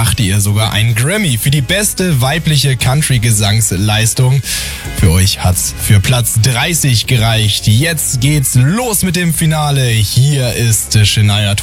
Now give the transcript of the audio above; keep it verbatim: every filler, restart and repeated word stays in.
brachte ihr sogar einen Grammy für die beste weibliche Country-Gesangsleistung. Für euch hat's für Platz dreißig gereicht. Jetzt geht's los mit dem Finale. Hier ist Shania Twain.